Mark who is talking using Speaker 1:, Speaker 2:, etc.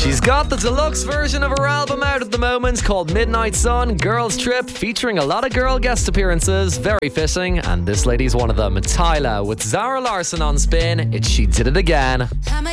Speaker 1: She's got the deluxe version of her album out at the moment called Midnight Sun, Girls Trip, featuring a lot of girl guest appearances. Very fitting, and this lady's one of them. Tyla with Zara Larsson on Spin. It's She Did It Again.